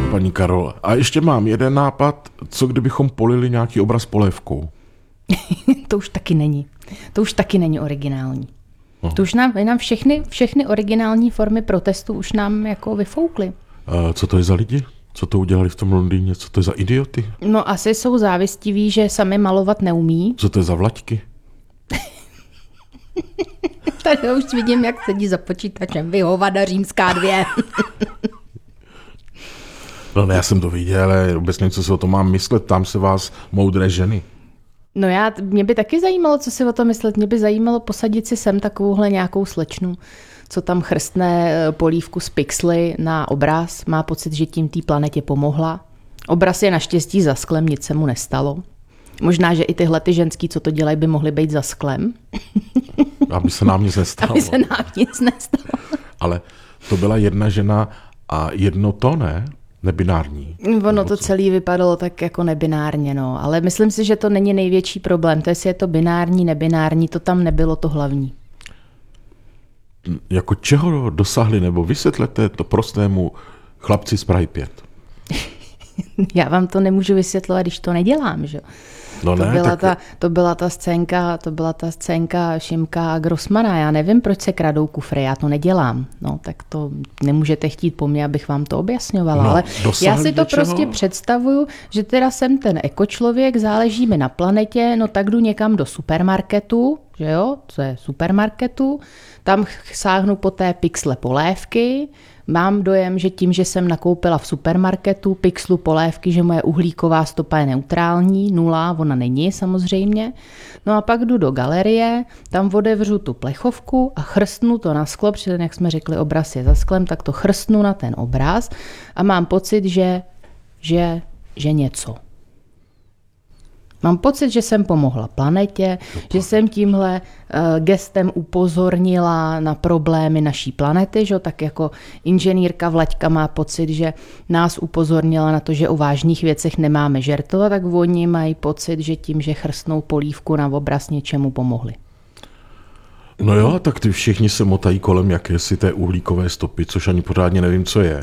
paní Karol. A ještě mám jeden nápad, co kdybychom polili nějaký obraz polévkou? To už taky není. To už taky není originální. No. To už nám všechny originální formy protestu už nám jako vyfoukly. Co to je za lidi? Co to udělali v tom Londýně? Co to je za idioty? No asi jsou závistiví, že sami malovat neumí. Co to je za vlaďky? Tady už vidím, jak sedí za počítačem. Vyhovada římská 2. No ne, já jsem to viděl, ale vůbec nevím, co si o tom mám myslet. Tam se vás moudré ženy. No mě by taky zajímalo, co si o tom myslet. Mě by zajímalo posadit si sem takovouhle nějakou slečnu, co tam chrstne polívku z pixely na obraz. Má pocit, že tím té planetě pomohla. Obraz je naštěstí za sklem, nic se mu nestalo. Možná, že i tyhle ty ženský, co to dělají, by mohly být za sklem. Aby se nám nic nestalo. Aby se nám nic nestalo. Ale to byla jedna žena a jedno to, ne? Nebinární. Ono to celé vypadalo tak jako nebinárně, no. Ale myslím si, že to není největší problém. To jestli je to binární, nebinární, to tam nebylo to hlavní. Jako čeho dosáhli, nebo vysvětlete to prostému chlapci z Prahy 5? Já vám to nemůžu vysvětlovat, když to nedělám, že? No To byla ta scénka Šimka a Grossmana. Já nevím, proč se kradou kufry, já to nedělám. No, tak to nemůžete chtít po mně, abych vám to objasňovala. No, ale já si to něčeho? prostě představuju, že teda jsem ten ekočlověk, záleží mi na planetě, no tak jdu někam do supermarketu, že jo, co je supermarketu, tam sáhnu po té pixle polévky, mám dojem, že tím, že jsem nakoupila v supermarketu pixlu polévky, že moje uhlíková stopa je neutrální, 0, ona není samozřejmě. No a pak jdu do galerie, tam otevřu tu plechovku a chrstnu to na sklo, protože jak jsme řekli, obraz je za sklem, tak to chrstnu na ten obraz a mám pocit, že něco. Mám pocit, že jsem pomohla planetě, že jsem tímhle gestem upozornila na problémy naší planety, že? Tak jako inženýrka Vlaďka má pocit, že nás upozornila na to, že o vážných věcech nemáme žertovat, tak oni mají pocit, že tím, že chrstnou polívku na obraz, něčemu pomohli. No jo, tak ty všichni se motají kolem jakési té uhlíkové stopy, což ani pořádně nevím, co je.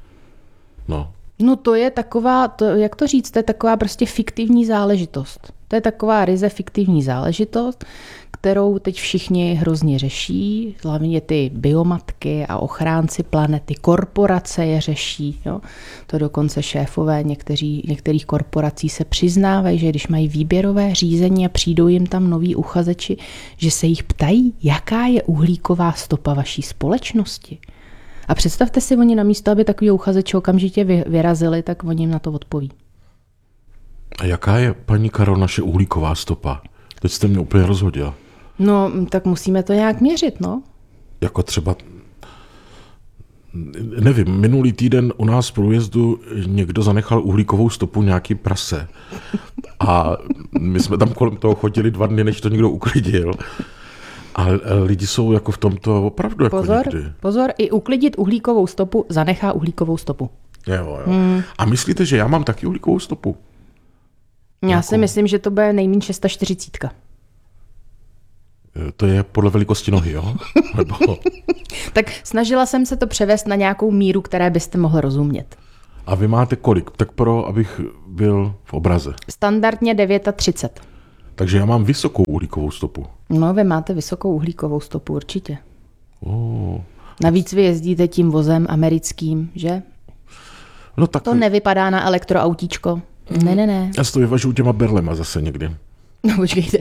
No to je taková, jak to říct, to je taková prostě fiktivní záležitost. To je taková ryze fiktivní záležitost, kterou teď všichni hrozně řeší, hlavně ty biomatky a ochránci planety, korporace je řeší. Jo? To dokonce šéfové některých korporací se přiznávají, že když mají výběrové řízení a přijdou jim tam noví uchazeči, že se jich ptají, jaká je uhlíková stopa vaší společnosti. A představte si, oni namísto, aby takový uchazeči okamžitě vyrazili, tak oni jim na to odpoví. A jaká je, paní Karol, naše uhlíková stopa? Teď jste mě úplně rozhodila. No, tak musíme to nějak měřit, no. Jako třeba, nevím, minulý týden u nás v průjezdu někdo zanechal uhlíkovou stopu nějaký prase. A my jsme tam kolem toho chodili 2 dny, než to někdo uklidil. A lidi jsou jako v tomto opravdu jako někdy. Pozor, i uklidit uhlíkovou stopu zanechá uhlíkovou stopu. Jo. A myslíte, že já mám taky uhlíkovou stopu? Já si myslím, že to bude nejméně 640. To je podle velikosti nohy, jo? Nebo... Tak snažila jsem se to převést na nějakou míru, které byste mohli rozumět. A vy máte kolik? Tak abych byl v obraze. Standardně 39. Takže já mám vysokou uhlíkovou stopu. No, vy máte vysokou uhlíkovou stopu, určitě. Navíc vy jezdíte tím vozem americkým, že? No tak... To nevypadá na elektroautíčko. Ne. Já si to vyvažuju těma berlema zase někdy. No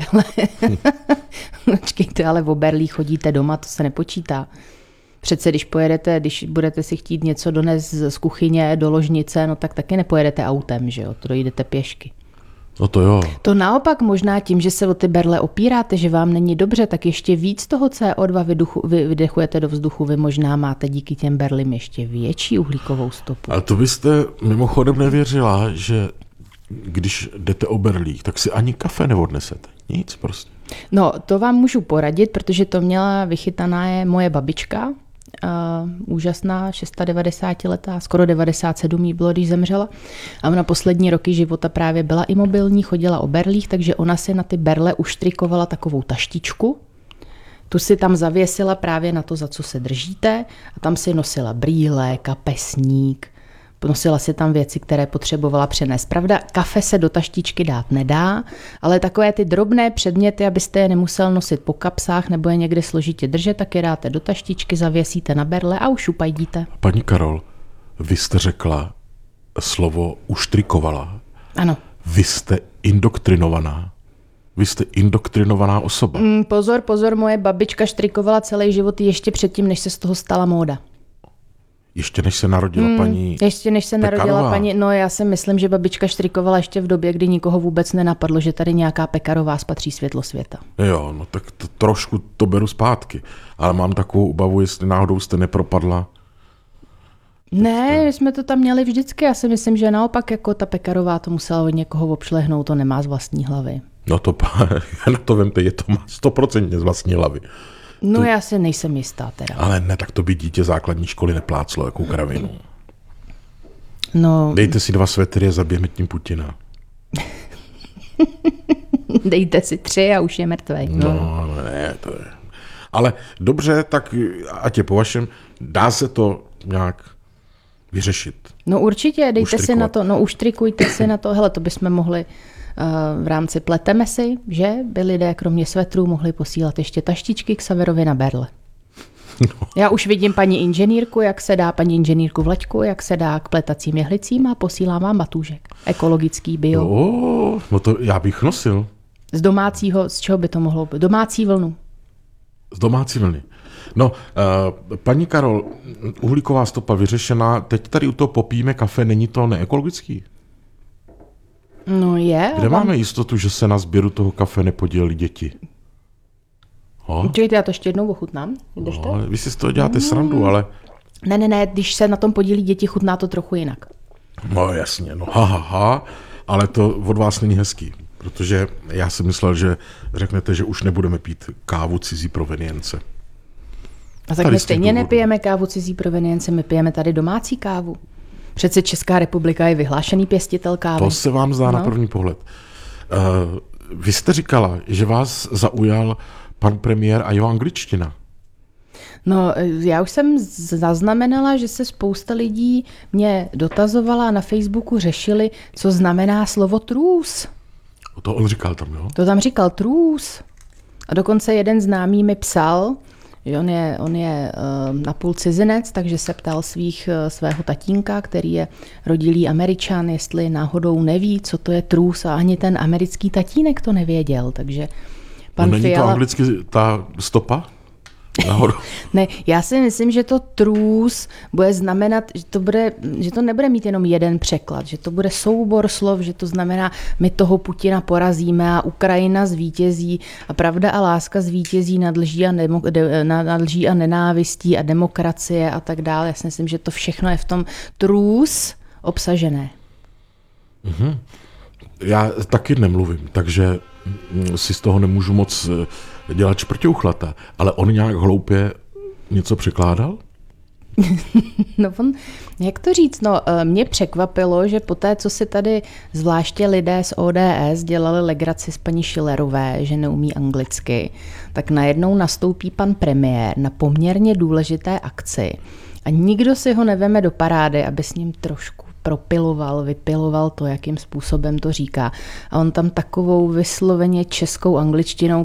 počkejte, ale v berlích chodíte doma, to se nepočítá. Přece když budete si chtít něco donést z kuchyně do ložnice, no tak taky nepojedete autem, že jo? To dojdete pěšky. No to jo. To naopak možná tím, že se o ty berle opíráte, že vám není dobře, tak ještě víc toho CO2 vydechujete do vzduchu. Vy možná máte díky těm berlím ještě větší uhlíkovou stopu. Ale to byste mimochodem nevěřila, že když jdete o berlích, tak si ani kafe neodnesete. Nic prostě. No, to vám můžu poradit, protože to měla vychytaná je moje babička, úžasná, 690letá, skoro 97 jí bylo, když zemřela. A ona poslední roky života právě byla imobilní, chodila o berlích, takže ona si na ty berle uštrikovala takovou taštičku. Tu si tam zavěsila právě na to, za co se držíte, a tam si nosila brýle, kapesník, nosila si tam věci, které potřebovala přenést. Pravda, kafe se do taštičky dát nedá, ale takové ty drobné předměty, abyste je nemusel nosit po kapsách nebo je někde složitě držet, tak je dáte do taštičky, zavěsíte na berle a už upajdíte. Paní Karol, vy jste řekla slovo uštrikovala. Ano. Vy jste indoktrinovaná. Vy jste indoktrinovaná osoba. Pozor, moje babička štrikovala celý život ještě předtím, než se z toho stala móda. Ještě než se narodila paní Ještě než se narodila Pekarová. paní, no já si myslím, že babička štrikovala ještě v době, kdy nikoho vůbec nenapadlo, že tady nějaká Pekarová spatří světlo světa. Jo, no tak trošku to beru zpátky. Ale mám takovou obavu, jestli náhodou jste nepropadla. Ne, my jsme to tam měli vždycky. Já si myslím, že naopak jako ta Pekarová to musela od někoho obšlehnout, to nemá z vlastní hlavy. No to, na to vemte, je to má 100% z vlastní hlavy. No já si nejsem jistá teda. Ale ne, tak to by dítě základní školy nepláclo, jakou kravinu. No, Dejte si 2 svetry a zabijeme tím Putina. dejte si 3 a už je mrtvej. No, ne, to je. Ale dobře, tak ať je po vašem, dá se to nějak vyřešit. No určitě, dejte si Uštrikovat. na to, no uštrikujte si na to, hele, to bychom mohli v rámci pleteme si, že by lidé kromě svetrů mohli posílat ještě taštičky k Saverovi na berle. No. Já už vidím paní inženýrku, jak se dá paní inženýrku Vlaďku, jak se dá k pletacím jehlicím a posílám vám batůžek. Ekologický, bio. No to já bych nosil. Z domácího, z čeho by to mohlo být? Domácí vlnu. Z domácí vlny. No, paní Karol, uhlíková stopa vyřešená, teď tady u toho popijeme kafe, není to neekologický? No je. Kde máme jistotu, že se na sběru toho kafe nepodíleli děti? Počkejte, já to ještě jednou ochutnám. Vydržte. No, vy si z toho děláte srandu, ale... Ne, když se na tom podílí děti, chutná to trochu jinak. No jasně, no ale to od vás není hezký, protože já si myslel, že řeknete, že už nebudeme pít kávu cizí provenience. A tak my stejně nepijeme kávu cizí provenience, my pijeme tady domácí kávu. Přece Česká republika je vyhlášený pěstitel kávy. To se vám zdá na první pohled. Vy jste říkala, že vás zaujal pan premiér a jeho angličtina. No, já už jsem zaznamenala, že se spousta lidí mě dotazovala a na Facebooku řešili, co znamená slovo trůz. To on říkal tam, jo? To tam říkal trůz. A dokonce jeden známý mi psal, že on je napůl cizinec, takže se ptal svého tatínka, který je rodilý Američan, jestli náhodou neví, co to je trůz, a ani ten americký tatínek to nevěděl. Takže pan Není Fiala... to anglicky ta stopa? Nahoru. Ne, já si myslím, že to trůz bude znamenat, že to nebude mít jenom jeden překlad, že to bude soubor slov, že to znamená, my toho Putina porazíme a Ukrajina zvítězí a pravda a láska zvítězí nad lží a nenávistí a demokracie a tak dále. Já si myslím, že to všechno je v tom trůz obsažené. Mhm. Já taky nemluvím, takže si z toho nemůžu moc dělat šprťouchlata, ale on nějak hloupě něco překládal? No jak to říct, mě překvapilo, že po té, co si tady zvláště lidé z ODS dělali legraci z paní Schillerové, že neumí anglicky, tak najednou nastoupí pan premiér na poměrně důležité akci a nikdo si ho neveme do parády, aby s ním trošku vypiloval to, jakým způsobem to říká. A on tam takovou vysloveně českou angličtinou,